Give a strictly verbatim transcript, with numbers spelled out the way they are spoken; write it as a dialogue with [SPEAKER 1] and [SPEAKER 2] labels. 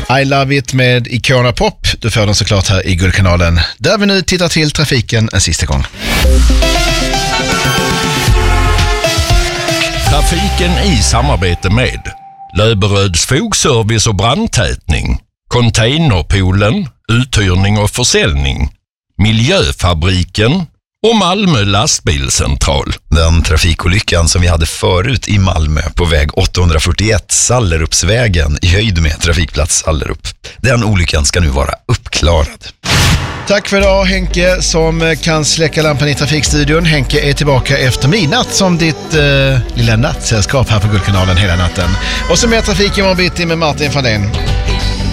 [SPEAKER 1] I Love It med Icona Pop. Du får den såklart här i Guldkanalen, där vi nu tittar till trafiken en sista gång.
[SPEAKER 2] Trafiken i samarbete med Löberöds fogservice och brandtätning, Containerpoolen, uthyrning och försäljning, Miljöfabriken och Malmö lastbilscentral.
[SPEAKER 3] Den trafikolyckan som vi hade förut i Malmö på väg åttahundrafyrtioett Sallerupsvägen i höjd med trafikplats Sallerup. Den olyckan ska nu vara uppklarad.
[SPEAKER 1] Tack för idag Henke som kan släcka lampan i trafikstudion. Henke är tillbaka efter midnatt som ditt eh, lilla nattsällskap här på Guldkanalen hela natten. Och så med trafiken var bitti med Martin Fadén.